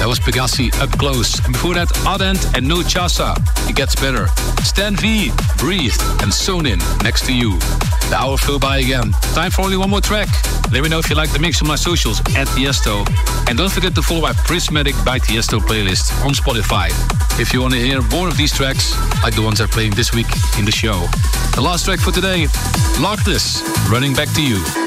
was Pegassi, Up Close. And before that, Ardent and No Chasa, It Gets Better. Stan V, Breathe, and Sewn In, Next to You. The hour flew by again. Time for only one more track. Let me know if you like the mix on my socials at Tiesto. And don't forget to follow my Prismatic by Tiesto playlist on Spotify if you want to hear more of these tracks, like the ones I'm playing this week in the show. The last track for today, Larkless, Running Back to You.